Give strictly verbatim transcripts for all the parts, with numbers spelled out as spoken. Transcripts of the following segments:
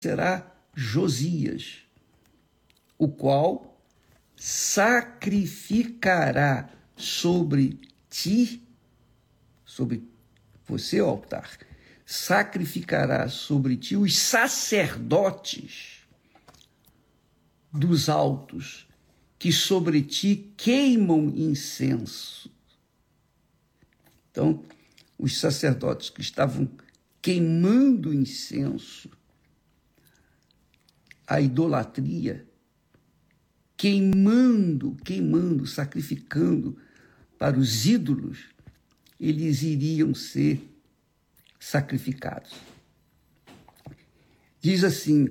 será Josias, o qual sacrificará sobre ti, sobre você, ó altar, sacrificará sobre ti os sacerdotes dos altos, que sobre ti queimam incenso. Então, os sacerdotes que estavam queimando incenso, a idolatria, queimando, queimando, sacrificando para os ídolos, eles iriam ser sacrificados. Diz assim,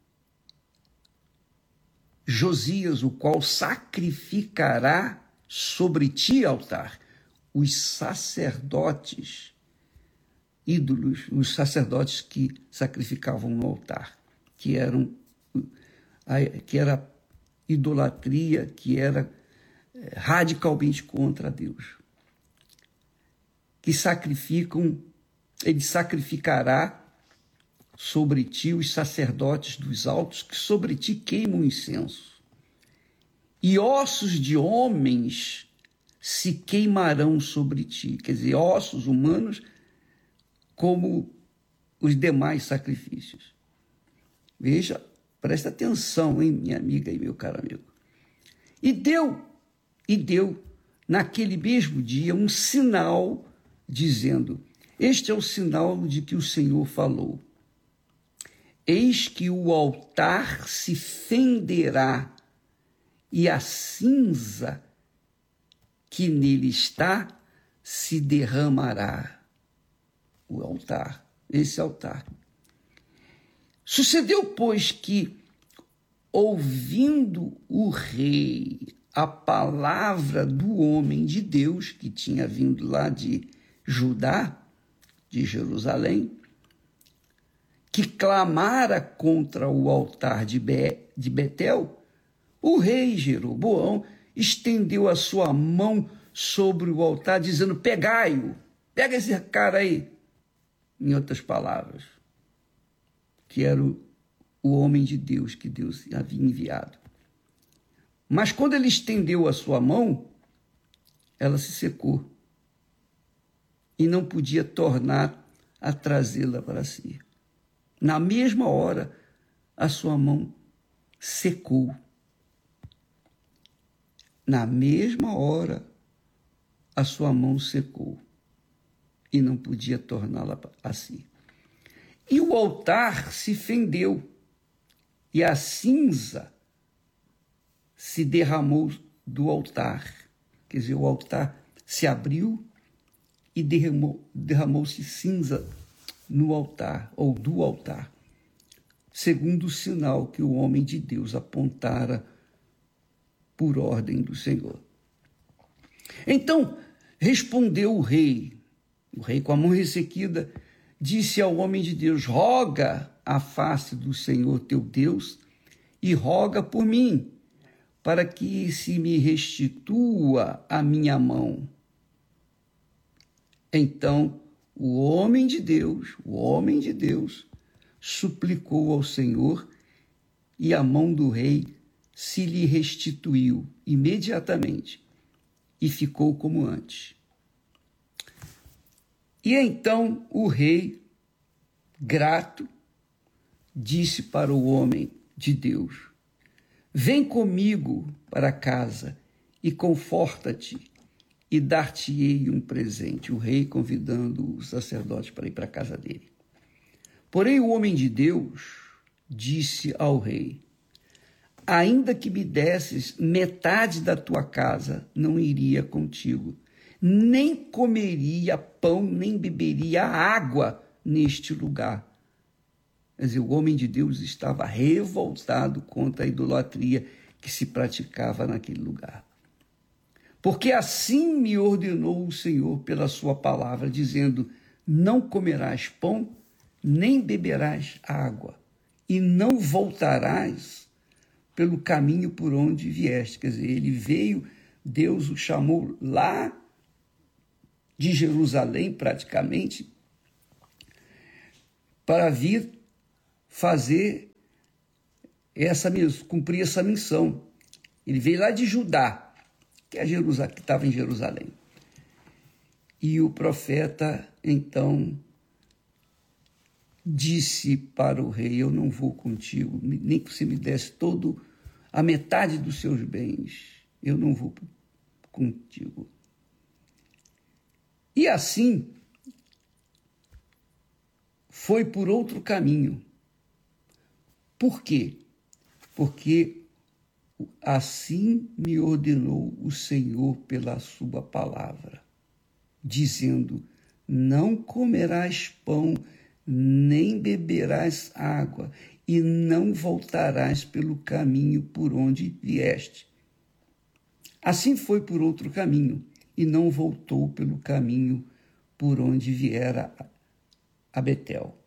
Josias, o qual sacrificará sobre ti, altar, os sacerdotes, ídolos, os sacerdotes que sacrificavam no altar, que eram que era idolatria, que era radicalmente contra Deus, que sacrificam, ele sacrificará sobre ti os sacerdotes dos altos, que sobre ti queimam incenso, e ossos de homens se queimarão sobre ti, quer dizer, ossos humanos como os demais sacrifícios. Veja, presta atenção, hein, minha amiga e meu caro amigo. E deu, e deu naquele mesmo dia um sinal, dizendo, este é o sinal de que o Senhor falou. Eis que o altar se fenderá e a cinza que nele está se derramará. O altar, esse altar. Sucedeu, pois, que, ouvindo o rei a palavra do homem de Deus, que tinha vindo lá de Judá, de Jerusalém, que clamara contra o altar de, Be- de Betel, o rei Jeroboão estendeu a sua mão sobre o altar, dizendo, pegai-o, pega esse cara aí. Em outras palavras, que era o, o homem de Deus que Deus havia enviado. Mas quando ele estendeu a sua mão, ela se secou e não podia tornar a trazê-la para si. Na mesma hora, a sua mão secou. Na mesma hora, a sua mão secou e não podia torná-la a si. E o altar se fendeu, e a cinza se derramou do altar. Quer dizer, o altar se abriu e derramou, derramou-se cinza no altar, ou do altar, segundo o sinal que o homem de Deus apontara por ordem do Senhor. Então respondeu o rei, o rei com a mão ressequida, disse ao homem de Deus, roga a face do Senhor teu Deus e roga por mim, para que se me restitua a minha mão. Então o homem de Deus, o homem de Deus, suplicou ao Senhor e a mão do rei se lhe restituiu imediatamente e ficou como antes. E então o rei, grato, disse para o homem de Deus, vem comigo para casa e conforta-te e dar-te-ei um presente. O rei convidando o sacerdote para ir para a casa dele. Porém o homem de Deus disse ao rei, ainda que me desses metade da tua casa, não iria contigo, nem comeria pão, nem beberia água neste lugar. Quer dizer, o homem de Deus estava revoltado contra a idolatria que se praticava naquele lugar. Porque assim me ordenou o Senhor pela sua palavra, dizendo, não comerás pão, nem beberás água, e não voltarás pelo caminho por onde vieste. Quer dizer, ele veio, Deus o chamou lá de Jerusalém, praticamente, para vir fazer essa, cumprir essa missão. Ele veio lá de Judá, que é Jerusalém, que estava em Jerusalém. E o profeta, então, disse para o rei: eu não vou contigo, nem que você me desse todo a metade dos seus bens, eu não vou contigo. E assim, foi por outro caminho. Por quê? Porque assim me ordenou o Senhor pela sua palavra, dizendo: não comerás pão, nem beberás água, e não voltarás pelo caminho por onde vieste. Assim foi por outro caminho, e não voltou pelo caminho por onde viera a Betel.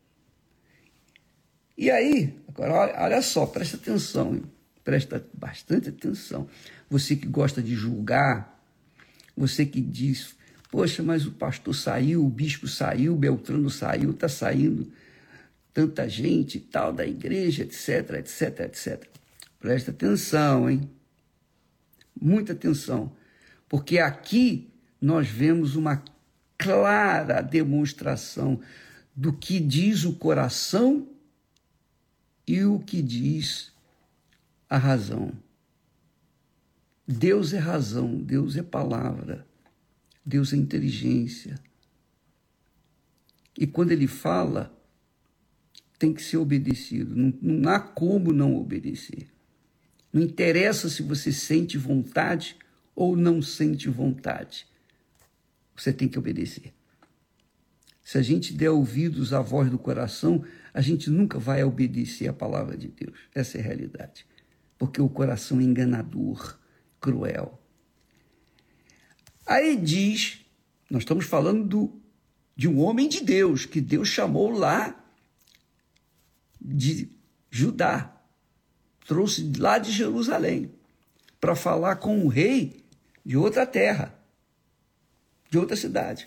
E aí, agora olha só, presta atenção, hein? Presta bastante atenção. Você que gosta de julgar, você que diz: poxa, mas o pastor saiu, o bispo saiu, o Beltrano saiu, está saindo tanta gente e tal da igreja, etc, etc, etcétera. Presta atenção, hein? Muita atenção, porque aqui nós vemos uma clara demonstração do que diz o coração e o que diz a razão. Deus é razão, Deus é palavra, Deus é inteligência. E quando ele fala, tem que ser obedecido. Não, não há como não obedecer. Não interessa se você sente vontade ou não sente vontade. Você tem que obedecer. Se a gente der ouvidos à voz do coração, a gente nunca vai obedecer a palavra de Deus. Essa é a realidade. Porque o coração é enganador, cruel. Aí diz, nós estamos falando do, de um homem de Deus, que Deus chamou lá de Judá, trouxe lá de Jerusalém, para falar com um rei de outra terra, de outra cidade.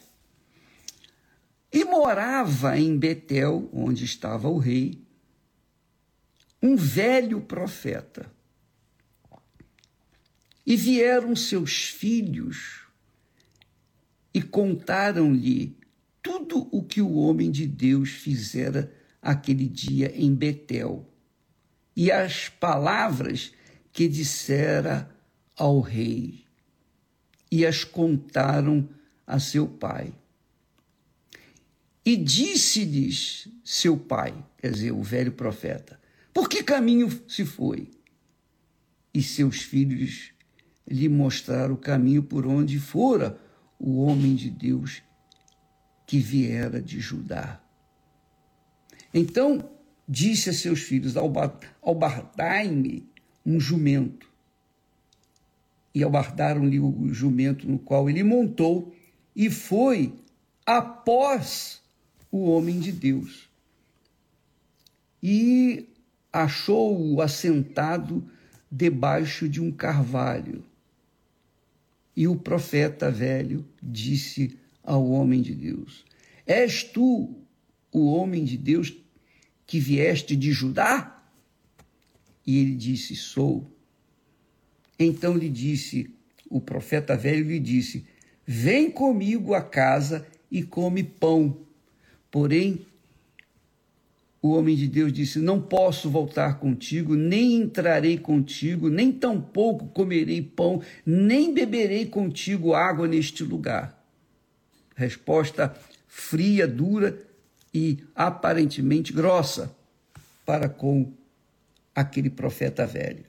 E morava em Betel, onde estava o rei, um velho profeta. E vieram seus filhos e contaram-lhe tudo o que o homem de Deus fizera aquele dia em Betel, e as palavras que dissera ao rei, e as contaram a seu pai. E disse-lhes seu pai, quer dizer, o velho profeta: por que caminho se foi? E seus filhos lhe mostraram o caminho por onde fora o homem de Deus que viera de Judá. Então disse a seus filhos: albardai-me um jumento. E albardaram-lhe o jumento no qual ele montou, e foi após o homem de Deus. E achou-o assentado debaixo de um carvalho. E o profeta velho disse ao homem de Deus: és tu o homem de Deus que vieste de Judá? E ele disse: sou. Então lhe disse, o profeta velho lhe disse: vem comigo a casa e come pão. Porém, o homem de Deus disse: não posso voltar contigo, nem entrarei contigo, nem tampouco comerei pão, nem beberei contigo água neste lugar. Resposta fria, dura e aparentemente grossa para com aquele profeta velho.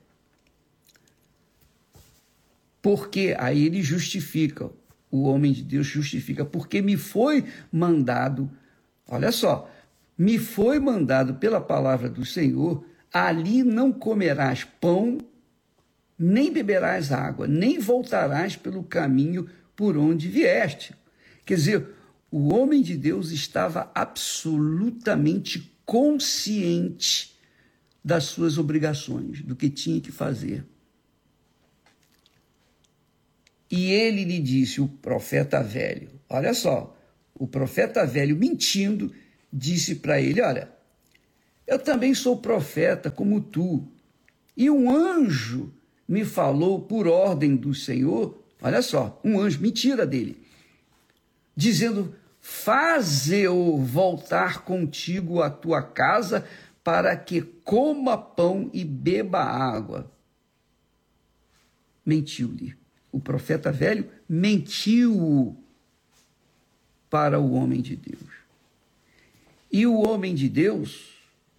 Porque aí ele justifica, o homem de Deus justifica, porque me foi mandado, olha só, me foi mandado pela palavra do Senhor, ali não comerás pão, nem beberás água, nem voltarás pelo caminho por onde vieste. Quer dizer, o homem de Deus estava absolutamente consciente das suas obrigações, do que tinha que fazer. E ele lhe disse, o profeta velho, olha só, o profeta velho mentindo, disse para ele: olha, Eu também sou profeta como tu. E um anjo me falou por ordem do Senhor, olha só, um anjo, mentira dele, dizendo, faze-o voltar contigo à tua casa para que coma pão e beba água. Mentiu-lhe. O profeta velho mentiu para o homem de Deus. E o homem de Deus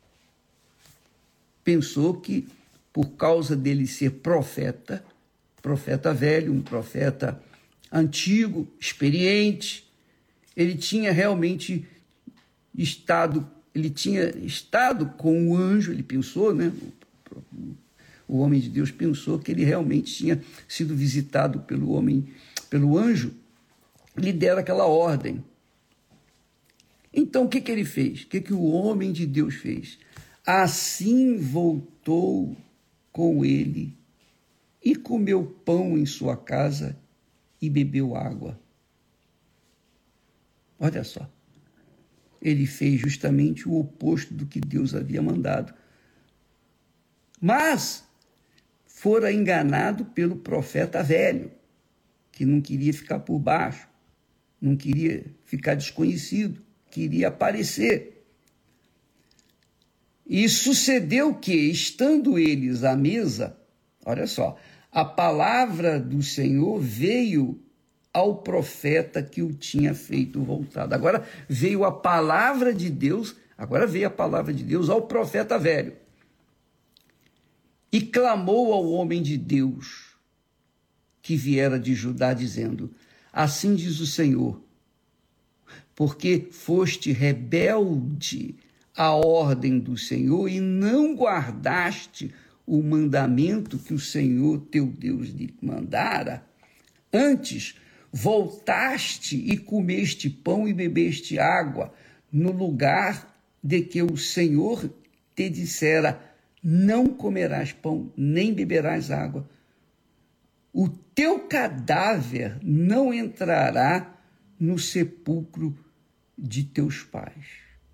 pensou que, por causa dele ser profeta, profeta velho, um profeta antigo, experiente, ele tinha realmente estado, ele tinha estado com o anjo, ele pensou, né? O homem de Deus pensou que ele realmente tinha sido visitado pelo homem, pelo anjo, lhe deram aquela ordem. Então, o que, que ele fez? O que, que o homem de Deus fez? Assim voltou com ele e comeu pão em sua casa e bebeu água. Olha só, ele fez justamente o oposto do que Deus havia mandado. Mas fora enganado pelo profeta velho, que não queria ficar por baixo, não queria ficar desconhecido, queria aparecer. E sucedeu que, estando eles à mesa, olha só, a palavra do Senhor veio ao profeta que o tinha feito voltado. Agora veio a palavra de Deus, agora veio a palavra de Deus ao profeta velho. E clamou ao homem de Deus que viera de Judá, dizendo, assim diz o Senhor, porque foste rebelde à ordem do Senhor e não guardaste o mandamento que o Senhor teu Deus lhe mandara, antes voltaste e comeste pão e bebeste água no lugar de que o Senhor te dissera, não comerás pão, nem beberás água. O teu cadáver não entrará no sepulcro de teus pais.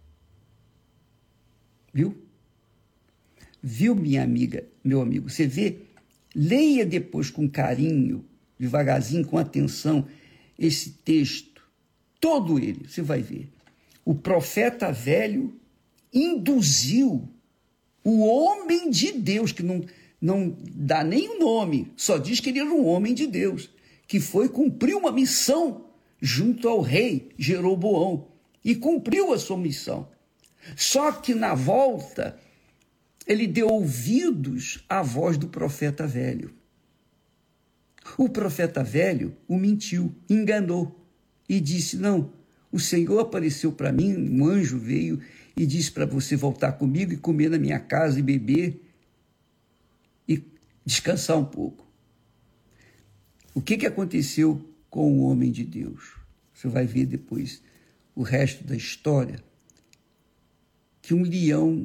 Viu? Viu, minha amiga, meu amigo? Você vê? Leia depois com carinho, devagarzinho, com atenção, esse texto, todo ele, você vai ver. O profeta velho induziu o homem de Deus, que não, não dá nem o nome, só diz que ele era um homem de Deus, que foi cumprir uma missão junto ao rei Jeroboão, e cumpriu a sua missão. Só que na volta, ele deu ouvidos à voz do profeta velho. O profeta velho o mentiu, enganou e disse, não, o Senhor apareceu para mim, um anjo veio e disse para você voltar comigo e comer na minha casa e beber e descansar um pouco. O que, que aconteceu com o homem de Deus? Você vai ver depois o resto da história, que um leão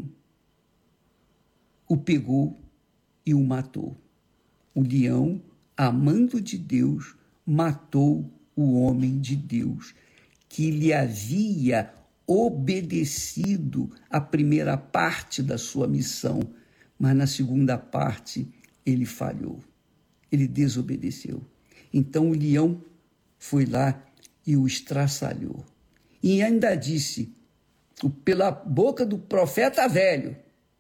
o pegou e o matou. O leão, amando de Deus, matou o homem de Deus, que lhe havia obedecido a primeira parte da sua missão, mas na segunda parte ele falhou, ele desobedeceu. Então o leão foi lá e o estraçalhou. E ainda disse, pela boca do profeta velho,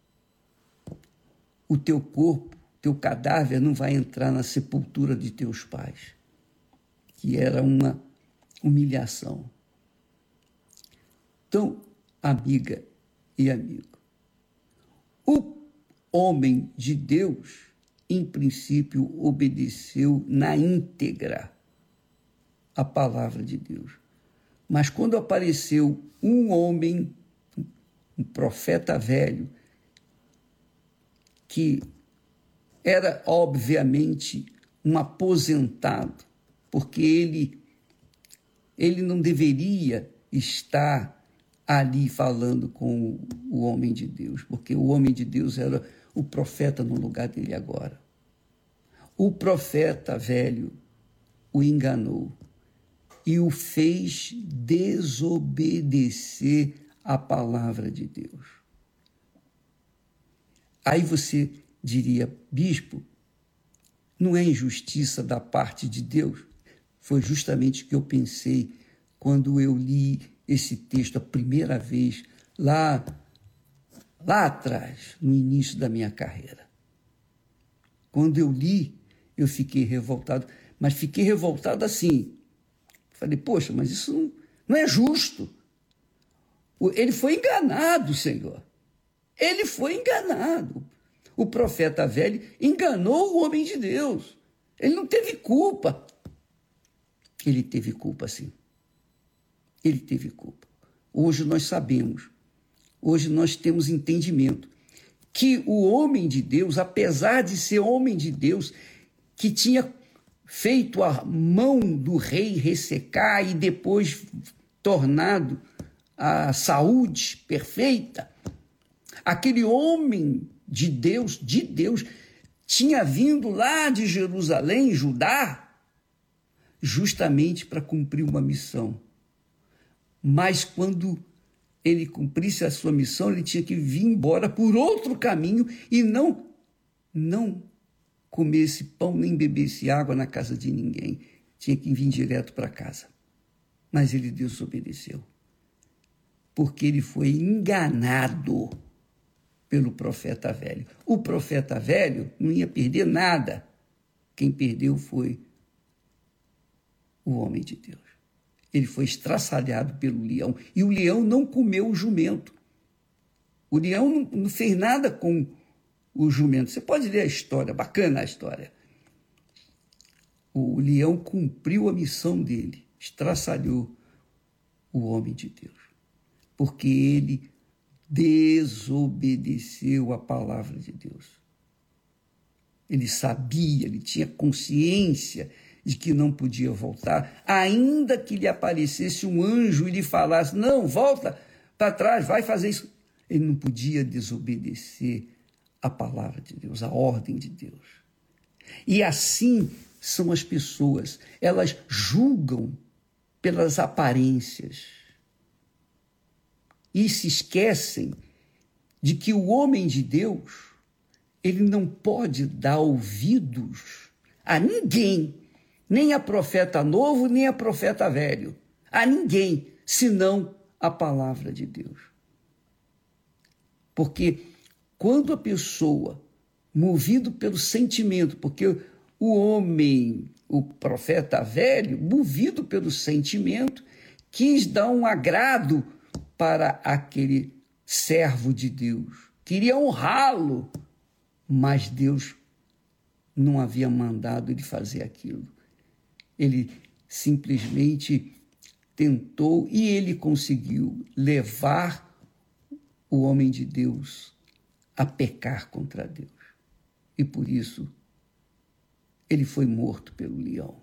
o teu corpo, teu cadáver não vai entrar na sepultura de teus pais, que era uma humilhação. Então, amiga e amigo, o homem de Deus, em princípio, obedeceu na íntegra a palavra de Deus. Mas quando apareceu um homem, um profeta velho, que era, obviamente, um aposentado, porque ele, ele não deveria estar ali falando com o homem de Deus, porque o homem de Deus era o profeta no lugar dele agora. O profeta velho o enganou e o fez desobedecer a palavra de Deus. Aí você diria, bispo, não é injustiça da parte de Deus? Foi justamente o que eu pensei quando eu li esse texto a primeira vez, lá, lá atrás, no início da minha carreira. Quando eu li, eu fiquei revoltado, mas fiquei revoltado assim. Falei, poxa, mas isso não, não é justo. Ele foi enganado, Senhor. Ele foi enganado. O profeta velho enganou o homem de Deus. Ele não teve culpa. Ele teve culpa, sim. Ele teve culpa. Hoje nós sabemos, hoje nós temos entendimento que o homem de Deus, apesar de ser homem de Deus, que tinha feito a mão do rei ressecar e depois tornado a saúde perfeita, aquele homem de Deus, de Deus, tinha vindo lá de Jerusalém, Judá, justamente para cumprir uma missão. Mas quando ele cumprisse a sua missão, ele tinha que vir embora por outro caminho e não, não comer esse pão nem beber esse água na casa de ninguém. Tinha que vir direto para casa. Mas ele desobedeceu. Porque ele foi enganado pelo profeta velho. O profeta velho não ia perder nada. Quem perdeu foi o homem de Deus. Ele foi estraçalhado pelo leão. E o leão não comeu o jumento. O leão não, não fez nada com o jumento. Você pode ler a história, bacana a história. O leão cumpriu a missão dele, estraçalhou o homem de Deus. Porque ele desobedeceu a palavra de Deus. Ele sabia, ele tinha consciência de que não podia voltar, ainda que lhe aparecesse um anjo e lhe falasse, não, volta para trás, vai fazer isso. Ele não podia desobedecer a palavra de Deus, a ordem de Deus. E assim são as pessoas, elas julgam pelas aparências e se esquecem de que o homem de Deus, ele não pode dar ouvidos a ninguém, nem a profeta novo, nem a profeta velho, a ninguém, senão a palavra de Deus. Porque quando a pessoa, movido pelo sentimento, porque o homem, o profeta velho, movido pelo sentimento, quis dar um agrado para aquele servo de Deus, queria honrá-lo, mas Deus não havia mandado ele fazer aquilo. Ele simplesmente tentou e ele conseguiu levar o homem de Deus a pecar contra Deus. E por isso ele foi morto pelo leão.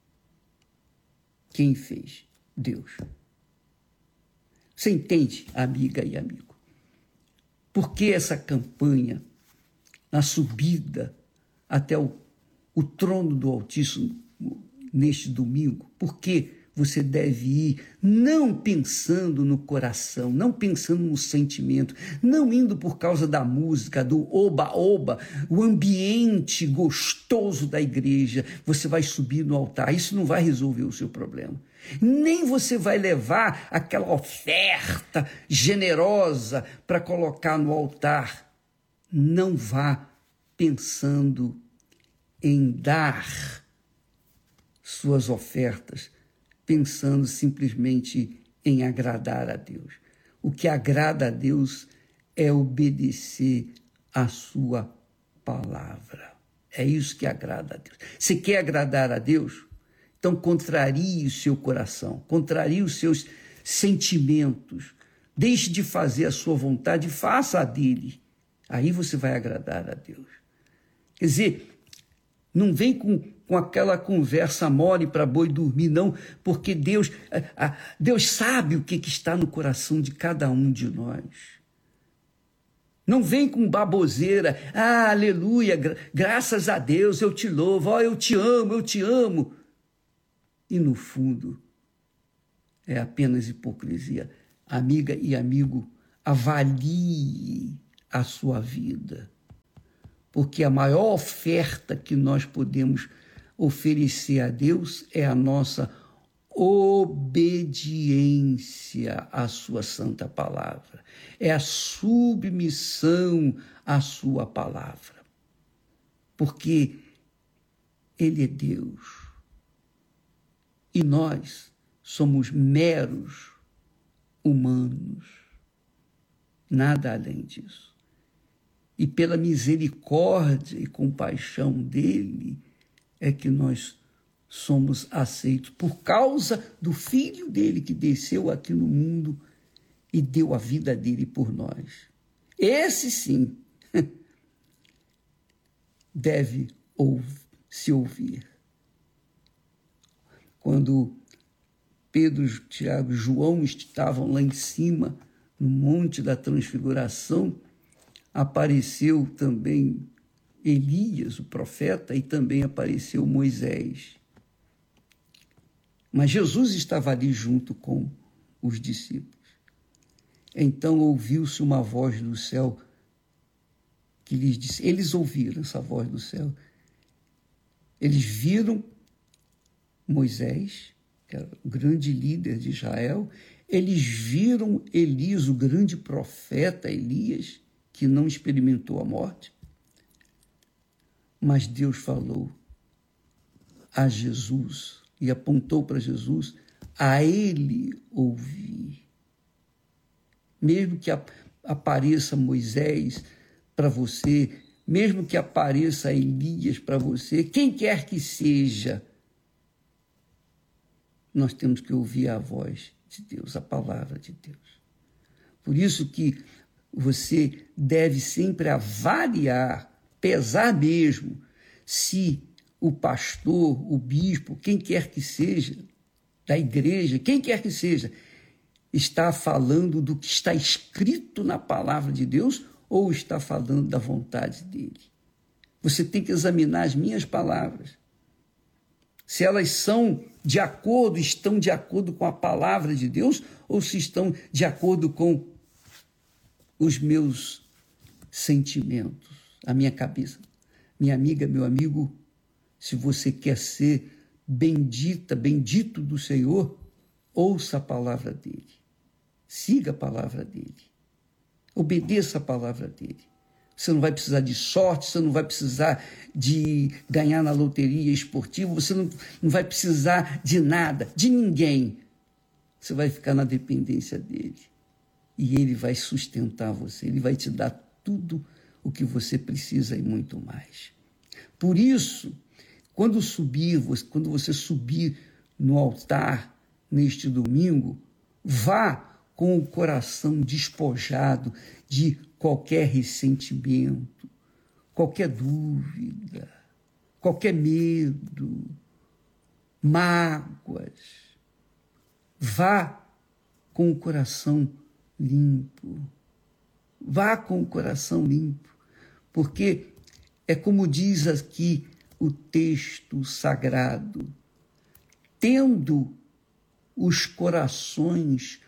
Quem fez? Deus. Você entende, amiga e amigo? Por que essa campanha, na subida até o, o trono do Altíssimo, neste domingo? Por que você deve ir não pensando no coração, não pensando no sentimento, não indo por causa da música, do oba-oba, o ambiente gostoso da igreja? Você vai subir no altar, isso não vai resolver o seu problema. Nem você vai levar aquela oferta generosa para colocar no altar. Não vá pensando em dar suas ofertas, pensando simplesmente em agradar a Deus. O que agrada a Deus é obedecer a sua palavra. É isso que agrada a Deus. Você quer agradar a Deus? Então contrarie o seu coração, contrarie os seus sentimentos. Deixe de fazer a sua vontade e faça a dele. Aí você vai agradar a Deus. Quer dizer, não vem com, com aquela conversa mole para boi dormir, não, porque Deus, Deus sabe o que, que está no coração de cada um de nós. Não vem com baboseira, ah, aleluia, gra- graças a Deus, eu te louvo, oh, eu te amo, eu te amo. E no fundo, é apenas hipocrisia. Amiga e amigo, avalie a sua vida. porque a maior oferta que nós podemos oferecer a Deus é a nossa obediência à sua santa palavra, é a submissão à sua palavra, porque Ele é Deus e nós somos meros humanos, nada além disso. E pela misericórdia e compaixão dele é que nós somos aceitos por causa do Filho dele que desceu aqui no mundo e deu a vida dele por nós. Esse sim deve se ouvir. Quando Pedro, Tiago e João estavam lá em cima, no Monte da Transfiguração, apareceu também Elias, o profeta, e também apareceu Moisés. Mas Jesus estava ali junto com os discípulos. Então ouviu-se uma voz do céu que lhes disse, eles ouviram essa voz do céu, eles viram Moisés, que era o grande líder de Israel, eles viram Elias, o grande profeta Elias, que não experimentou a morte, mas Deus falou a Jesus e apontou para Jesus, a ele ouvir. Mesmo que apareça Moisés para você, mesmo que apareça Elias para você, quem quer que seja, nós temos que ouvir a voz de Deus, a palavra de Deus. Por isso que você deve sempre avaliar, pesar mesmo, se o pastor, o bispo, quem quer que seja, da igreja, quem quer que seja, está falando do que está escrito na palavra de Deus ou está falando da vontade dele. Você tem que examinar as minhas palavras. Se elas são de acordo, estão de acordo com a palavra de Deus ou se estão de acordo com os meus sentimentos, a minha cabeça. Minha amiga, meu amigo, se você quer ser bendita, bendito do Senhor, ouça a palavra dele. Siga a palavra dele. Obedeça a palavra dele. Você não vai precisar de sorte, você não vai precisar de ganhar na loteria esportiva, você não, não vai precisar de nada, de ninguém. Você vai ficar na dependência dele. E ele vai sustentar você, ele vai te dar tudo o que você precisa e muito mais. Por isso, quando subir, quando você subir no altar neste domingo, vá com o coração despojado de qualquer ressentimento, qualquer dúvida, qualquer medo, mágoas. Vá com o coração limpo. Vá com o coração limpo, porque é como diz aqui o texto sagrado, tendo os corações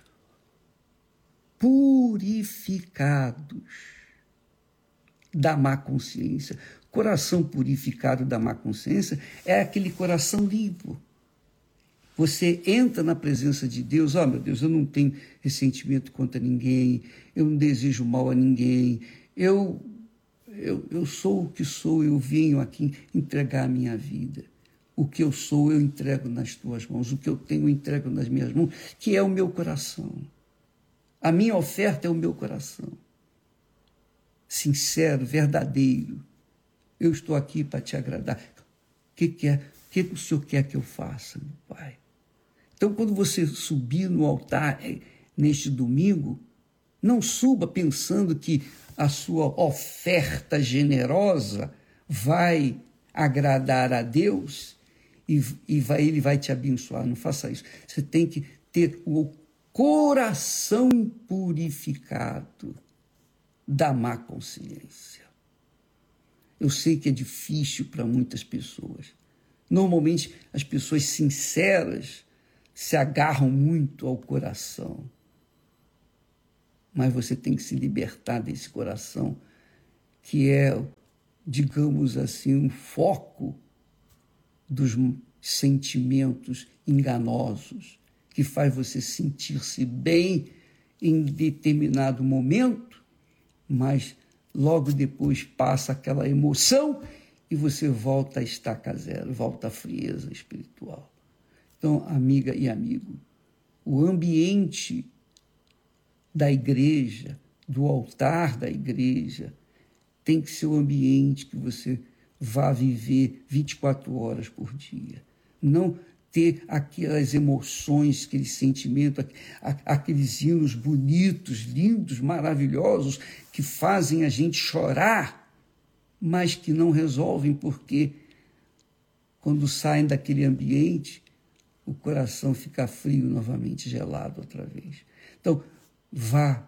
purificados da má consciência. Coração purificado da má consciência é aquele coração limpo. Você entra na presença de Deus, ó, oh, meu Deus, eu não tenho ressentimento contra ninguém, eu não desejo mal a ninguém, eu, eu, eu sou o que sou, eu venho aqui entregar a minha vida. O que eu sou, eu entrego nas tuas mãos, o que eu tenho, eu entrego nas minhas mãos, que é o meu coração. A minha oferta é o meu coração. Sincero, verdadeiro. Eu estou aqui para te agradar. O que, que, é, o que o Senhor quer que eu faça, meu Pai? Então, quando você subir no altar neste domingo, não suba pensando que a sua oferta generosa vai agradar a Deus e, e vai, Ele vai te abençoar. Não faça isso. Você tem que ter o coração purificado da má consciência. Eu sei que é difícil para muitas pessoas. Normalmente, as pessoas sinceras se agarram muito ao coração. Mas você tem que se libertar desse coração, que é digamos assim, um foco dos sentimentos enganosos que faz você sentir-se bem em determinado momento, mas logo depois passa aquela emoção e você volta a estaca zero, volta à frieza espiritual. Então, amiga e amigo, o ambiente da igreja, do altar da igreja, tem que ser o ambiente que você vá viver vinte e quatro horas por dia. Não ter aquelas emoções, aqueles sentimentos, aqueles hinos bonitos, lindos, maravilhosos, que fazem a gente chorar, mas que não resolvem, porque quando saem daquele ambiente, o coração fica frio novamente, gelado outra vez. Então, vá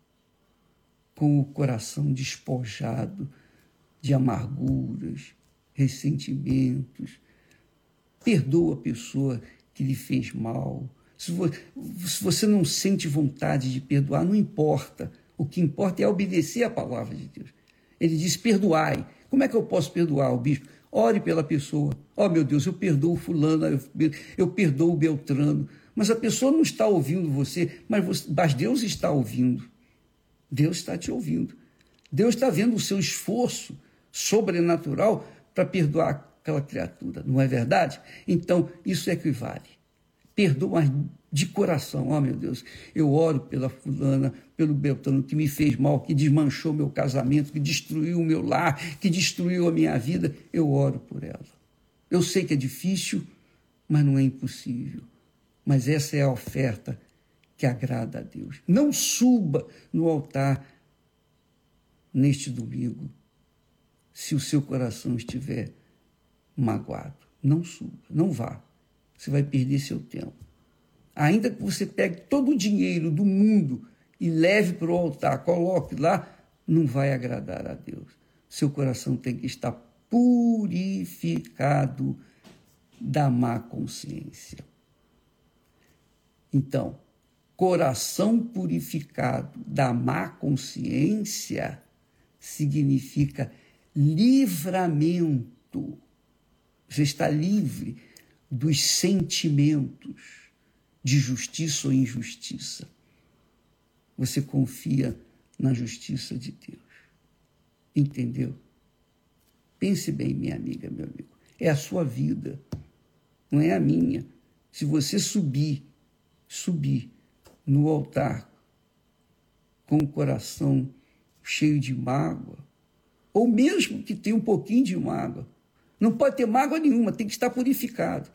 com o coração despojado de amarguras, ressentimentos. Perdoa a pessoa que lhe fez mal. Se você não sente vontade de perdoar, não importa. O que importa é obedecer a palavra de Deus. Ele diz, perdoai. Como é que eu posso perdoar o bispo? Ore pela pessoa. Oh, meu Deus, eu perdoo fulano, eu, eu perdoo o Beltrano. Mas a pessoa não está ouvindo você, mas, você, mas Deus está ouvindo. Deus está te ouvindo. Deus está vendo o seu esforço sobrenatural para perdoar aquela criatura, não é verdade? Então, isso equivale. Perdoa de coração. Oh, meu Deus, eu oro pela fulana, pelo Beltrano, que me fez mal, que desmanchou meu casamento, que destruiu o meu lar, que destruiu a minha vida. Eu oro por ela. Eu sei que é difícil, mas não é impossível. Mas essa é a oferta que agrada a Deus. Não suba no altar neste domingo se o seu coração estiver magoado. Não suba, não vá. Você vai perder seu tempo. Ainda que você pegue todo o dinheiro do mundo e leve para o altar, coloque lá, não vai agradar a Deus. Seu coração tem que estar purificado da má consciência. Então, coração purificado da má consciência significa livramento. Você está livre dos sentimentos de justiça ou injustiça. Você confia na justiça de Deus. Entendeu? Pense bem, minha amiga, meu amigo. É a sua vida, não é a minha. Se você subir, subir no altar com o coração cheio de mágoa, ou mesmo que tenha um pouquinho de mágoa, não pode ter mágoa nenhuma, tem que estar purificado.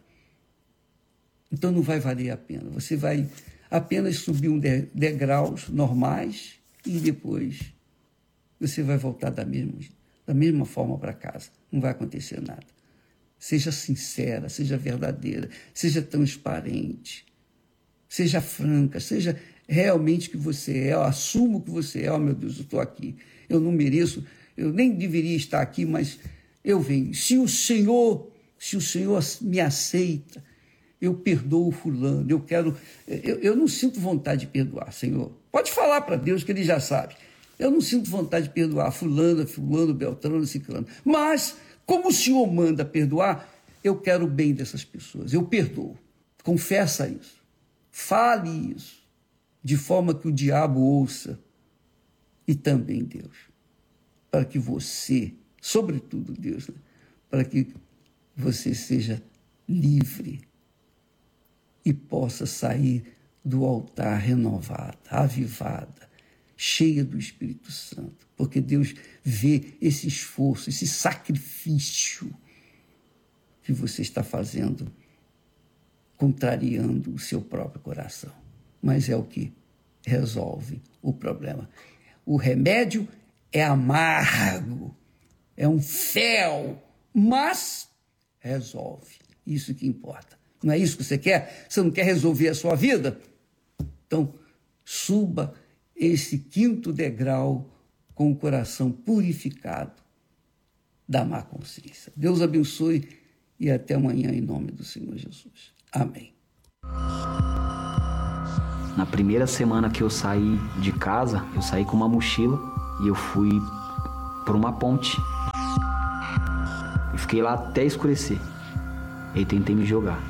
Então não vai valer a pena. Você vai apenas subir um degraus normais e depois você vai voltar da mesma, da mesma forma para casa. Não vai acontecer nada. Seja sincera, seja verdadeira, seja transparente, seja franca, seja realmente o que você é, eu assumo o que você é. Oh, meu Deus, eu estou aqui, eu não mereço, eu nem deveria estar aqui, mas eu venho. Se o Senhor, se o Senhor me aceita, eu perdoo o fulano, eu quero, eu, eu não sinto vontade de perdoar, Senhor. Pode falar para Deus que Ele já sabe. Eu não sinto vontade de perdoar fulano, fulano, Beltrano, ciclano. Mas, como o Senhor manda perdoar, eu quero o bem dessas pessoas, eu perdoo. Confessa isso, fale isso, de forma que o diabo ouça, e também Deus, para que você, sobretudo Deus, né, para que você seja livre e possa sair do altar renovada, avivada, cheia do Espírito Santo, porque Deus vê esse esforço, esse sacrifício que você está fazendo, contrariando o seu próprio coração. Mas é o que resolve o problema. O remédio é amargo, é um fel, mas resolve. Isso que importa. Não é isso que você quer? Você não quer resolver a sua vida? Então, suba esse quinto degrau com o coração purificado da má consciência. Deus abençoe e até amanhã em nome do Senhor Jesus. Amém. Na primeira semana que eu saí de casa, eu saí com uma mochila e eu fui por uma ponte. fiquei lá até escurecer. E tentei me jogar.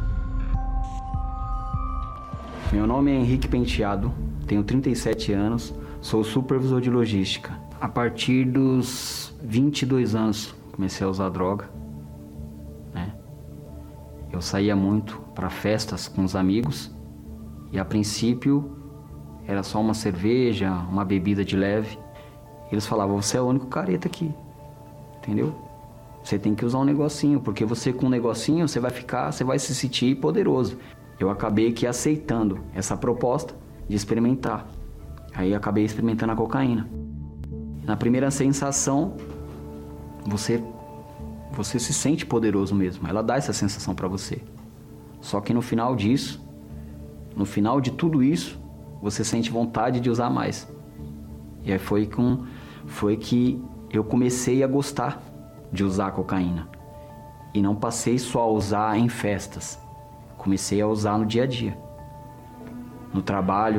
Meu nome é Henrique Penteado, tenho trinta e sete anos, sou supervisor de logística. A partir dos vinte e dois anos comecei a usar droga, né? Eu saía muito para festas com os amigos e a princípio era só uma cerveja, uma bebida de leve. Eles falavam, você é o único careta aqui, entendeu? Você tem que usar um negocinho, porque você com um negocinho, você vai ficar, você vai se sentir poderoso. Eu acabei que aceitando essa proposta de experimentar. Aí acabei experimentando a cocaína. Na primeira sensação, você, você se sente poderoso mesmo. Ela dá essa sensação pra você. Só que no final disso, no final de tudo isso, você sente vontade de usar mais. E aí foi, com, foi que eu comecei a gostar de usar a cocaína. E não passei só a usar em festas. Comecei a usar no dia a dia. No trabalho,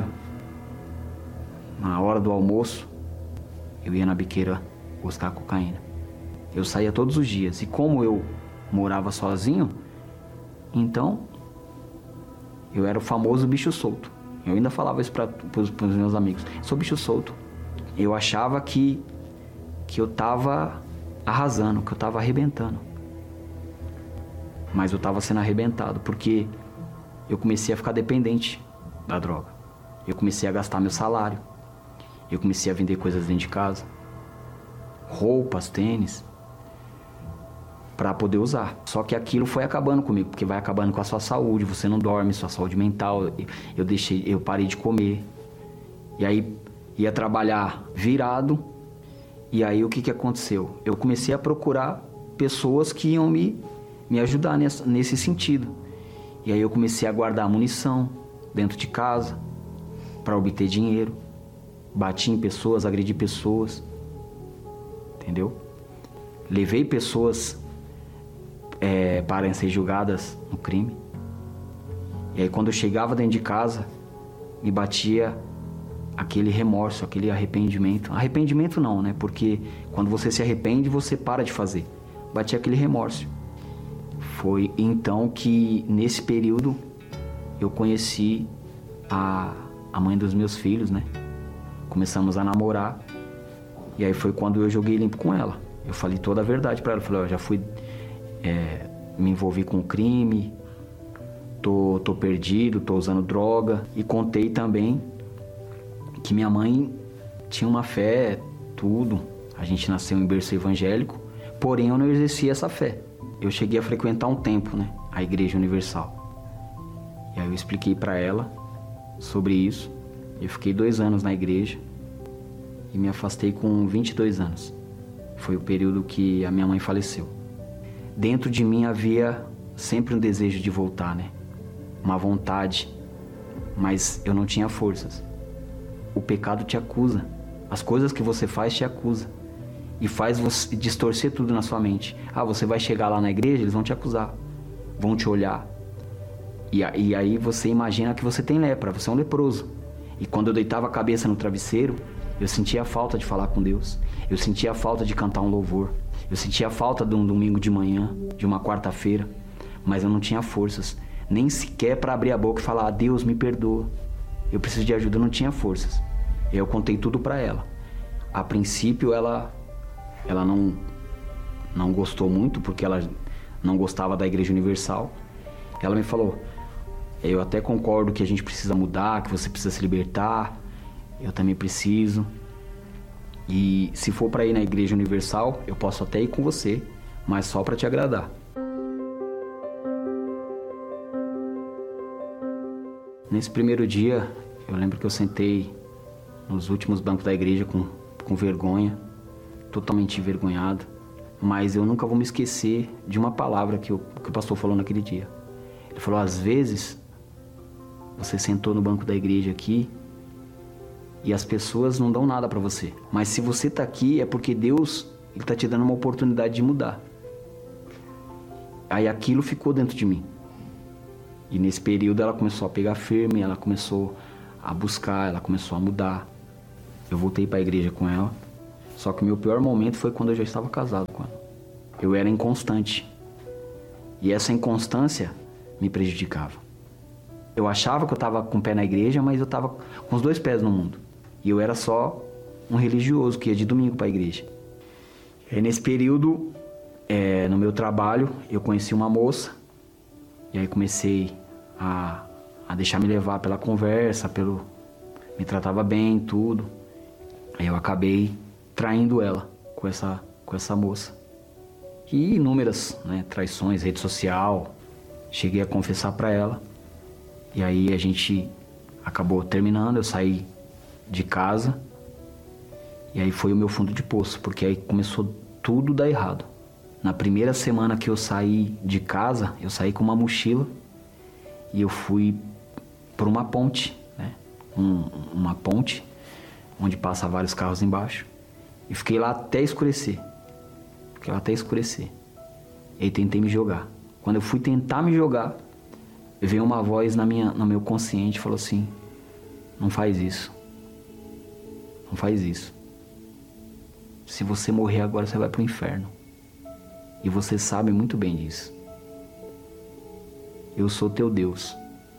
na hora do almoço, eu ia na biqueira buscar cocaína. Eu saía todos os dias. E como eu morava sozinho, então eu era o famoso bicho solto. Eu ainda falava isso para os meus amigos. Sou bicho solto. Eu achava que, que eu tava arrasando, que eu tava arrebentando. Mas eu tava sendo arrebentado, porque eu comecei a ficar dependente da droga. Eu comecei a gastar meu salário. Eu comecei a vender coisas dentro de casa. Roupas, tênis. Pra poder usar. Só que aquilo foi acabando comigo, porque vai acabando com a sua saúde. Você não dorme, sua saúde mental. Eu deixei, eu parei de comer. E aí ia trabalhar virado. E aí o que que aconteceu? Eu comecei a procurar pessoas que iam me, me ajudar nesse, nesse sentido. E aí eu comecei a guardar munição dentro de casa para obter dinheiro. Bati em pessoas, agredi pessoas. Entendeu? Levei pessoas é, para ser julgadas no crime. E aí quando eu chegava dentro de casa, me batia aquele remorso, aquele arrependimento. Arrependimento não, né? Porque quando você se arrepende, você para de fazer. Batia aquele remorso. Foi então que, nesse período, eu conheci a, a mãe dos meus filhos, né? Começamos a namorar. E aí foi quando eu joguei limpo com ela. Eu falei toda a verdade pra ela. Eu falei, ó, já fui... É, me envolvi com crime. Tô, tô perdido, tô usando droga. E contei também que minha mãe tinha uma fé, tudo. A gente nasceu em berço evangélico. Porém, eu não exercia essa fé. Eu cheguei a frequentar um tempo, né? A Igreja Universal. E aí eu expliquei pra ela sobre isso. Eu fiquei dois anos na igreja. E me afastei com vinte e dois anos. Foi o período que a minha mãe faleceu. Dentro de mim havia sempre um desejo de voltar, né? Uma vontade. Mas eu não tinha forças. O pecado te acusa. As coisas que você faz te acusam. E faz você distorcer tudo na sua mente. Ah, você vai chegar lá na igreja, eles vão te acusar. Vão te olhar. E, e aí você imagina que você tem lepra, você é um leproso. E quando eu deitava a cabeça no travesseiro, eu sentia a falta de falar com Deus. Eu sentia a falta de cantar um louvor. Eu sentia a falta de um domingo de manhã, de uma quarta-feira. Mas eu não tinha forças. Nem sequer para abrir a boca e falar, ah, Deus, me perdoa. Eu preciso de ajuda, eu não tinha forças. E eu contei tudo para ela. A princípio, ela, ela não, não gostou muito, porque ela não gostava da Igreja Universal. Ela me falou, eu até concordo que a gente precisa mudar, que você precisa se libertar. Eu também preciso. E se for para ir na Igreja Universal, eu posso até ir com você, mas só para te agradar. Nesse primeiro dia, eu lembro que eu sentei nos últimos bancos da igreja com, com vergonha, totalmente envergonhado. Mas eu nunca vou me esquecer de uma palavra que o, que o pastor falou naquele dia. Ele falou, às vezes, você sentou no banco da igreja aqui e as pessoas não dão nada para você. Mas se você tá aqui é porque Deus ele tá te dando uma oportunidade de mudar. Aí aquilo ficou dentro de mim. E nesse período ela começou a pegar firme, ela começou a buscar, ela começou a mudar. Eu voltei para a igreja com ela. Só que o meu pior momento foi quando eu já estava casado com ela. eu era inconstante. E essa inconstância me prejudicava. Eu achava que eu estava com o pé na igreja, mas eu estava com os dois pés no mundo. E eu era só um religioso que ia de domingo para a igreja. E nesse período, é, no meu trabalho, eu conheci uma moça. E aí comecei a, a deixar me levar pela conversa, pelo... me tratava bem, tudo. Aí eu acabei traindo ela com essa, com essa moça. E inúmeras, né, traições, rede social. Cheguei a confessar para ela. E aí a gente acabou terminando, eu saí de casa. E aí foi o meu fundo de poço, porque aí começou tudo a dar errado. Na primeira semana que eu saí de casa, eu saí com uma mochila e eu fui por uma ponte, né? Um, uma ponte onde passa vários carros embaixo. E fiquei lá até escurecer. Fiquei lá até escurecer. E aí tentei me jogar. Quando eu fui tentar me jogar, veio uma voz na minha, no meu consciente e falou assim: não faz isso. Não faz isso. Se você morrer agora, você vai pro inferno. E você sabe muito bem disso. Eu sou teu Deus.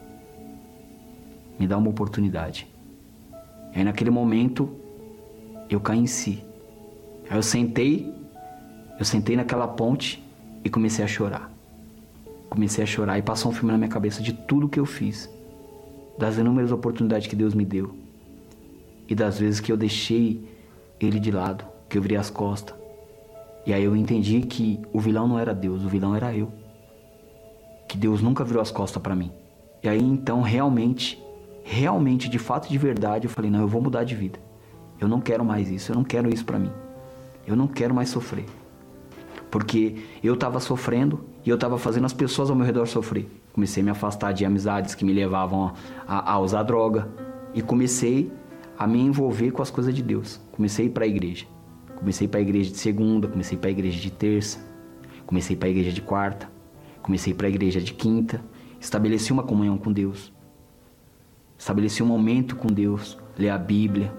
Me dá uma oportunidade. E aí naquele momento, eu caí em si. Aí eu sentei, eu sentei naquela ponte e comecei a chorar. Comecei a chorar e passou um filme na minha cabeça de tudo que eu fiz. Das inúmeras oportunidades que Deus me deu. E das vezes que eu deixei Ele de lado, que eu virei as costas. E aí eu entendi que o vilão não era Deus, o vilão era eu. Que Deus nunca virou as costas pra mim. E aí então realmente, realmente, de fato e de verdade, eu falei: não, eu vou mudar de vida. Eu não quero mais isso, eu não quero isso pra mim. Eu não quero mais sofrer. Porque eu tava sofrendo e eu tava fazendo as pessoas ao meu redor sofrer. Comecei a me afastar de amizades que me levavam a, a, a usar droga. E comecei a me envolver com as coisas de Deus. Comecei a ir pra igreja. Comecei para a igreja de segunda, comecei para a igreja de terça, comecei para a igreja de quarta, comecei para a igreja de quinta, estabeleci uma comunhão com Deus, estabeleci um momento com Deus, ler a Bíblia.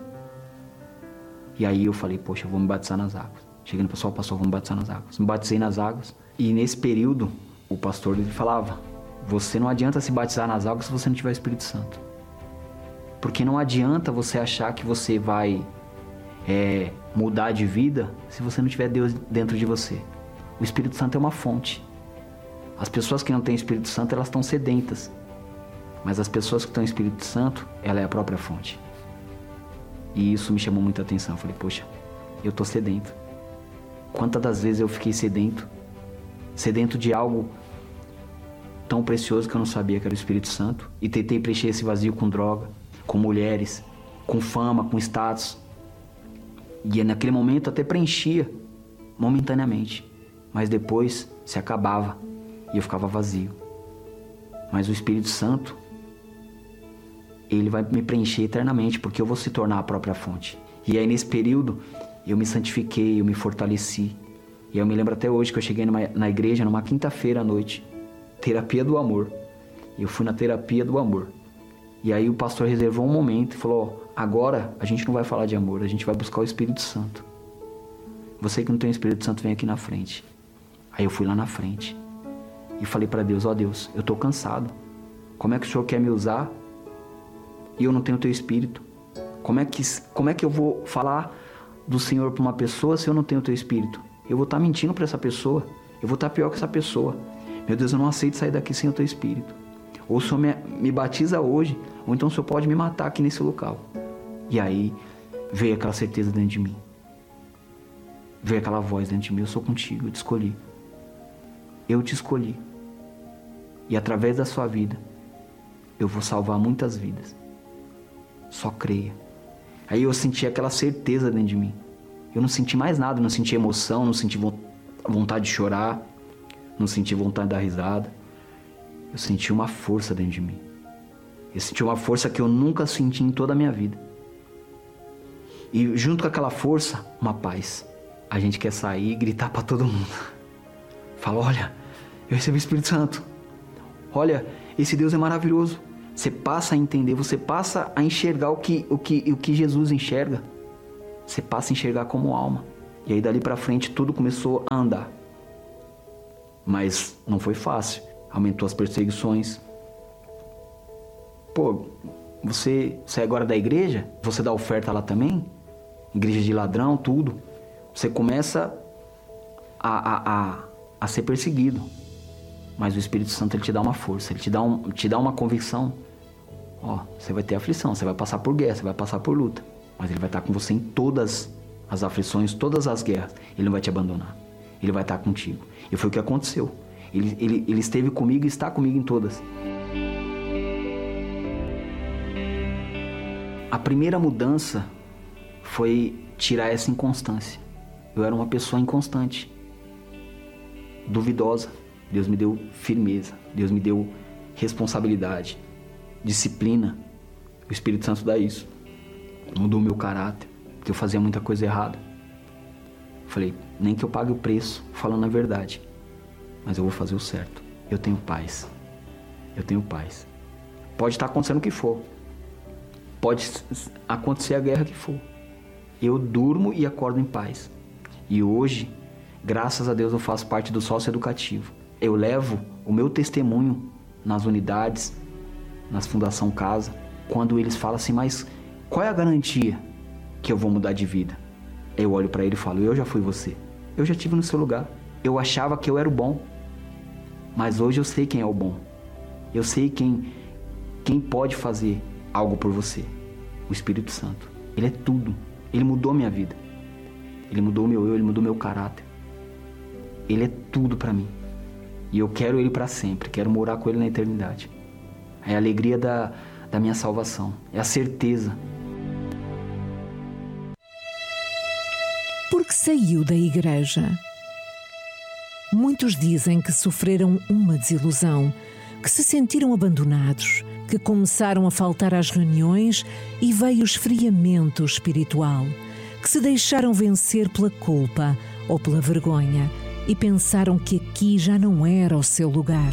E aí eu falei: poxa, eu vou me batizar nas águas. Cheguei no pessoal: pastor, vou me batizar nas águas. Me batizei nas águas. E nesse período, o pastor ele falava: você não adianta se batizar nas águas se você não tiver o Espírito Santo. Porque não adianta você achar que você vai É, mudar de vida se você não tiver Deus dentro de você. O Espírito Santo é uma fonte. As pessoas que não têm Espírito Santo, elas estão sedentas. Mas as pessoas que têm Espírito Santo, ela é a própria fonte. E isso me chamou muita atenção. Eu falei: poxa, eu tô sedento. Quantas das vezes eu fiquei sedento? Sedento de algo tão precioso que eu não sabia que era o Espírito Santo. E tentei preencher esse vazio com droga, com mulheres, com fama, com status. E naquele momento até preenchia momentaneamente, mas depois se acabava e eu ficava vazio. Mas o Espírito Santo, ele vai me preencher eternamente, porque eu vou se tornar a própria fonte. E aí nesse período eu me santifiquei, eu me fortaleci. E eu me lembro até hoje que eu cheguei numa, na igreja numa quinta-feira à noite, terapia do amor. E eu fui na terapia do amor. E aí o pastor reservou um momento e falou: agora a gente não vai falar de amor, a gente vai buscar o Espírito Santo. Você que não tem o Espírito Santo, vem aqui na frente. Aí eu fui lá na frente e falei para Deus: ó Deus, eu tô cansado. Como é que o Senhor quer me usar e eu não tenho o teu Espírito? Como é que, como é que eu vou falar do Senhor para uma pessoa se eu não tenho o teu Espírito? Eu vou estar mentindo para essa pessoa, eu vou estar pior que essa pessoa. Meu Deus, eu não aceito sair daqui sem o teu Espírito. Ou o Senhor me, me batiza hoje, ou então o Senhor pode me matar aqui nesse local. E aí veio aquela certeza dentro de mim. Veio aquela voz dentro de mim: eu sou contigo, eu te escolhi. Eu te escolhi. E através da sua vida, eu vou salvar muitas vidas. Só creia. Aí eu senti aquela certeza dentro de mim. Eu não senti mais nada, não senti emoção, não senti vontade de chorar, não senti vontade de dar risada. Eu senti uma força dentro de mim. Eu senti uma força que eu nunca senti em toda a minha vida. E junto com aquela força, uma paz. A gente quer sair e gritar para todo mundo. Fala: olha, eu recebi o Espírito Santo. Olha, esse Deus é maravilhoso. Você passa a entender, você passa a enxergar o que, o que, o que Jesus enxerga. Você passa a enxergar como alma. E aí dali para frente tudo começou a andar. Mas não foi fácil. Aumentou as perseguições. Pô, você sai agora da igreja? Você dá oferta lá também? Igreja de ladrão, tudo. Você começa a, a, a, a ser perseguido. Mas o Espírito Santo, ele te dá uma força, ele te dá, um, te dá uma convicção. Ó, você vai ter aflição, você vai passar por guerra, você vai passar por luta. Mas ele vai estar com você em todas as aflições, todas as guerras. Ele não vai te abandonar. Ele vai estar contigo. E foi o que aconteceu. Ele, ele, ele esteve comigo e está comigo em todas. A primeira mudança foi tirar essa inconstância. Eu era uma pessoa inconstante, duvidosa. Deus me deu firmeza, Deus me deu responsabilidade, disciplina. O Espírito Santo dá isso. Mudou o meu caráter, porque eu fazia muita coisa errada. Falei, nem que eu pague o preço, falando a verdade, mas eu vou fazer o certo. Eu tenho paz. Eu tenho paz. Pode estar acontecendo o que for. Pode acontecer a guerra que for. Eu durmo e acordo em paz. E hoje, graças a Deus, eu faço parte do sócio educativo. Eu levo o meu testemunho nas unidades, nas Fundação Casa, quando eles falam assim, mas qual é a garantia que eu vou mudar de vida? Eu olho para ele e falo, eu já fui você. Eu já estive no seu lugar. Eu achava que eu era o bom. Mas hoje eu sei quem é o bom. Eu sei quem, quem pode fazer algo por você. O Espírito Santo. Ele é tudo. Ele mudou minha vida. Ele mudou meu eu, ele mudou meu caráter. Ele é tudo para mim. E eu quero ele para sempre. Quero morar com ele na eternidade. É a alegria da, da minha salvação. É a certeza. Por que saiu da igreja? Muitos dizem que sofreram uma desilusão, que se sentiram abandonados, que começaram a faltar às reuniões e veio o esfriamento espiritual, que se deixaram vencer pela culpa ou pela vergonha e pensaram que aqui já não era o seu lugar.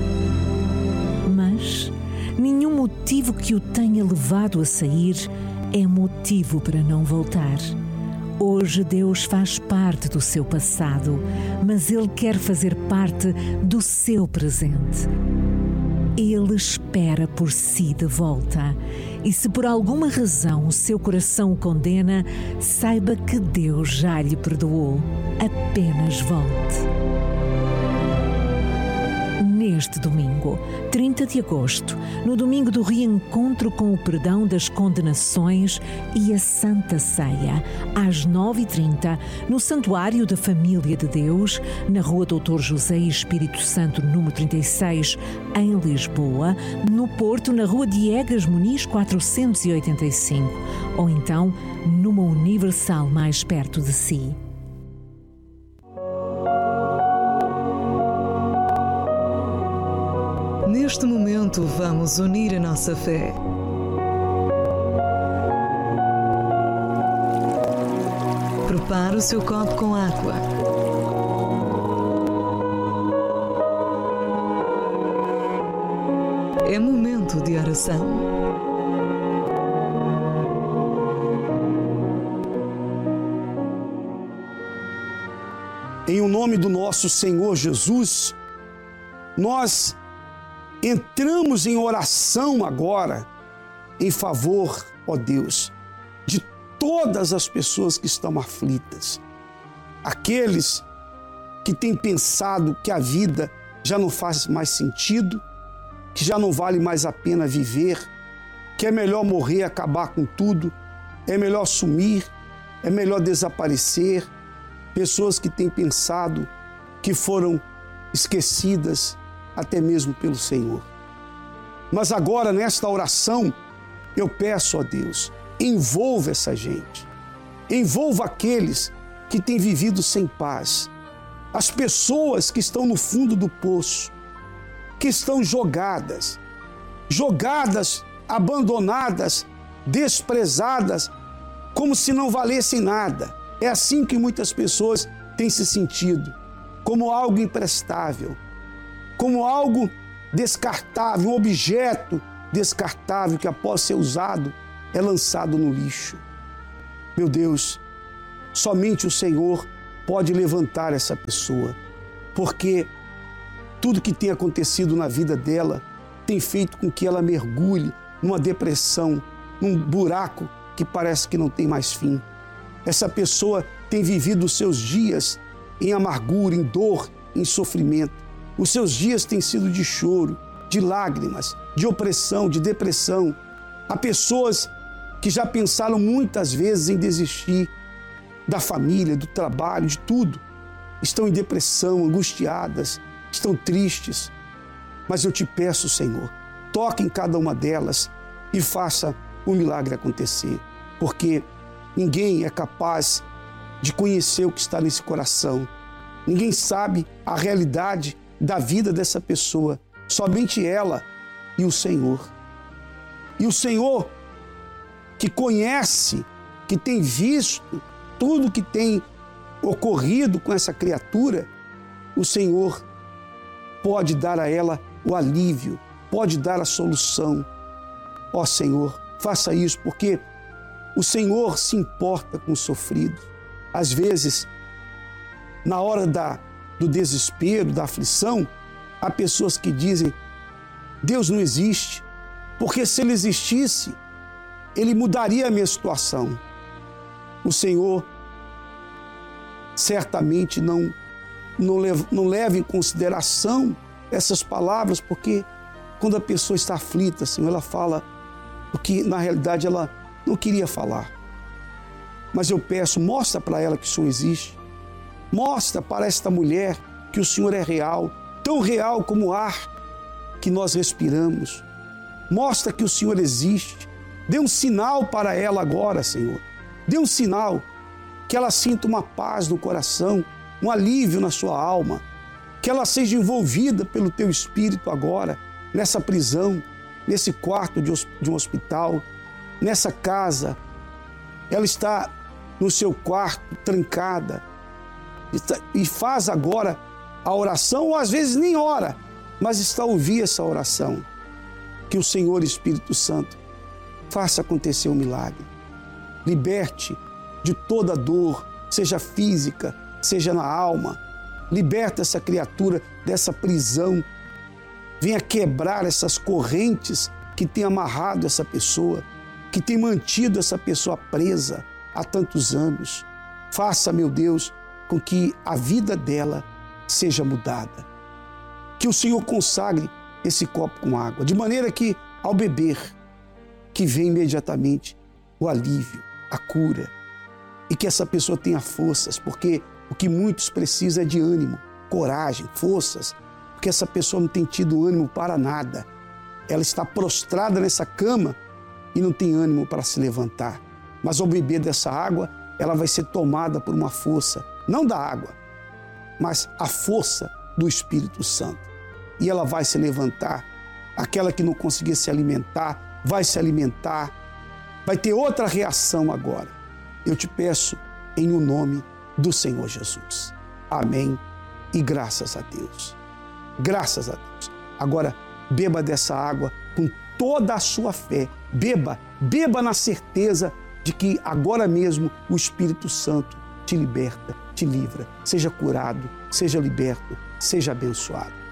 Mas nenhum motivo que o tenha levado a sair é motivo para não voltar. Hoje Deus faz parte do seu passado, mas Ele quer fazer parte do seu presente. Ele espera por si de volta. E se por alguma razão o seu coração o condena, saiba que Deus já lhe perdoou. Apenas volte. Neste domingo, trinta de agosto, no domingo do reencontro com o perdão das condenações e a Santa Ceia, às nove e trinta, no Santuário da Família de Deus, na Rua doutor José Espírito Santo, número trinta e seis, em Lisboa, no Porto, na Rua Diegas Muniz quatrocentos e oitenta e cinco, ou então numa Universal mais perto de si. Neste momento, vamos unir a nossa fé. Prepare o seu copo com água. É momento de oração. Em o nome do nosso Senhor Jesus, nós entramos em oração agora em favor, ó Deus, de todas as pessoas que estão aflitas. Aqueles que têm pensado que a vida já não faz mais sentido, que já não vale mais a pena viver, que é melhor morrer, acabar com tudo, é melhor sumir, é melhor desaparecer. Pessoas que têm pensado que foram esquecidas até mesmo pelo Senhor. Mas agora, nesta oração, eu peço a Deus, envolva essa gente, envolva aqueles que têm vivido sem paz, as pessoas que estão no fundo do poço, que estão jogadas, jogadas, abandonadas, desprezadas, como se não valessem nada. É assim que muitas pessoas têm se sentido, como algo imprestável, como algo descartável, um objeto descartável que após ser usado é lançado no lixo. Meu Deus, somente o Senhor pode levantar essa pessoa, porque tudo que tem acontecido na vida dela tem feito com que ela mergulhe numa depressão, num buraco que parece que não tem mais fim. Essa pessoa tem vivido os seus dias em amargura, em dor, em sofrimento. Os seus dias têm sido de choro, de lágrimas, de opressão, de depressão. Há pessoas que já pensaram muitas vezes em desistir da família, do trabalho, de tudo. Estão em depressão, angustiadas, estão tristes. Mas eu te peço, Senhor, toque em cada uma delas e faça o milagre acontecer. Porque ninguém é capaz de conhecer o que está nesse coração. Ninguém sabe a realidade da vida dessa pessoa. Somente ela e o Senhor. E o Senhor, que conhece, que tem visto tudo que tem ocorrido com essa criatura, o Senhor pode dar a ela o alívio, pode dar a solução. Ó Senhor, faça isso, porque o Senhor se importa com o sofrido. Às vezes, na hora da, do desespero, da aflição, há pessoas que dizem: Deus não existe, porque se Ele existisse, Ele mudaria a minha situação. O Senhor certamente não, não, leva, não leva em consideração essas palavras, porque quando a pessoa está aflita, Senhor, ela fala o que na realidade ela não queria falar. Mas eu peço, mostra para ela que o Senhor existe. Mostra para esta mulher que o Senhor é real, tão real como o ar que nós respiramos. Mostra que o Senhor existe. Dê um sinal para ela agora, Senhor. Dê um sinal que ela sinta uma paz no coração, um alívio na sua alma, que ela seja envolvida pelo Teu Espírito agora, nessa prisão, nesse quarto de um hospital, nessa casa. Ela está no seu quarto, trancada, e faz agora a oração, ou às vezes nem ora, mas está a ouvir essa oração. Que o Senhor Espírito Santo faça acontecer um milagre. Liberte de toda dor, seja física, seja na alma. Liberta essa criatura dessa prisão. Venha quebrar essas correntes que têm amarrado essa pessoa, que tem mantido essa pessoa presa há tantos anos. Faça, meu Deus, com que a vida dela seja mudada. Que o Senhor consagre esse copo com água, de maneira que, ao beber, que venha imediatamente o alívio, a cura, e que essa pessoa tenha forças, porque o que muitos precisam é de ânimo, coragem, forças, porque essa pessoa não tem tido ânimo para nada. Ela está prostrada nessa cama e não tem ânimo para se levantar. Mas ao beber dessa água, ela vai ser tomada por uma força, não da água, mas a força do Espírito Santo. E ela vai se levantar. Aquela que não conseguia se alimentar, vai se alimentar, vai ter outra reação agora. Eu te peço em o nome do Senhor Jesus. Amém e graças a Deus. Graças a Deus. Agora, beba dessa água com toda a sua fé. Beba, beba na certeza de que agora mesmo o Espírito Santo te liberta, te livra. Seja curado, seja liberto, seja abençoado.